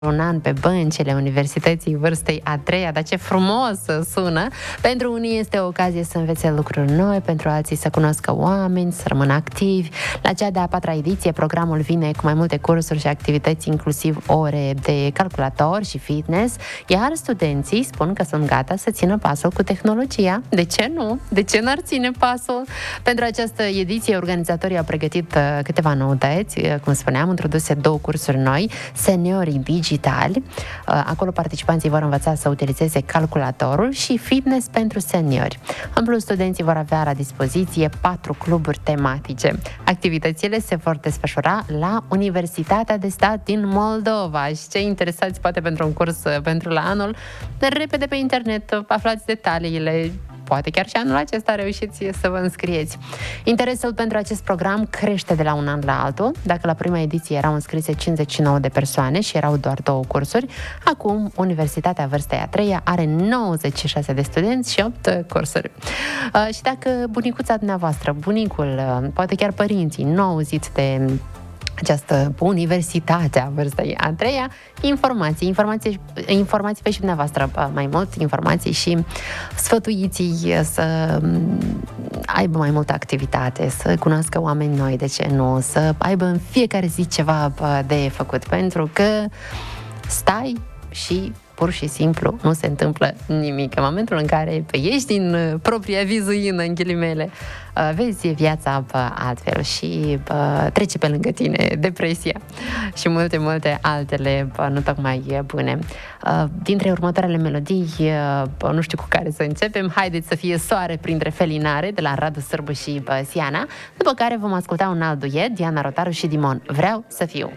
un an pe băncile Universității vârstei a treia, dar ce frumos sună! Pentru unii este o ocazie să învețe lucruri noi, pentru alții să cunoască oameni, să rămână activi. La cea de-a patra ediție, programul vine cu mai multe cursuri și activități, inclusiv ore de calculator și fitness, iar studenții spun că sunt gata să țină pasul cu tehnologia. De ce nu? De ce n-ar ține pasul? Pentru această ediție, organizatorii au pregătit câteva noutăți, cum spuneam, introduse 2 cursuri noi, seniorii digitali. Acolo participanții vor învăța să utilizeze calculatorul și fitness pentru seniori. În plus, studenții vor avea la dispoziție 4 cluburi tematice. Activitățile se vor desfășura la Universitatea de Stat din Moldova. Și cei interesați poate pentru un curs pentru la anul, repede pe internet aflați detaliile. Poate chiar și anul acesta reușiți să vă înscrieți. Interesul pentru acest program crește de la un an la altul. Dacă la prima ediție erau înscrise 59 de persoane și erau doar 2 cursuri, acum Universitatea vârstei a treia are 96 de studenți și 8 cursuri. Și dacă bunicuța dumneavoastră, bunicul, poate chiar părinții, nu au auzit de această universitate a vârstei a treia, informații pe și dumneavoastră mai mult, informații și sfătuiți să aibă mai multă activitate, să cunoască oameni noi, de ce nu, să aibă în fiecare zi ceva de făcut, pentru că stai și pur și simplu nu se întâmplă nimic. În momentul în care ești din propria vizuină, în ghilimele, vezi viața altfel și trece pe lângă tine depresia și multe altele nu tocmai bune. Dintre următoarele melodii, nu știu cu care să începem, haideți să fie Soare printre felinare, de la Radu Sârbu și Siana, după care vom asculta un alt duet, Diana Rotaru și Dimon, Vreau să fiu.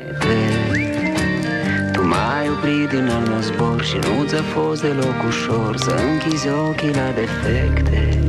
M-ai oprit din al meu zbor și nu ți-a fost deloc ușor să închizi ochii la defecte.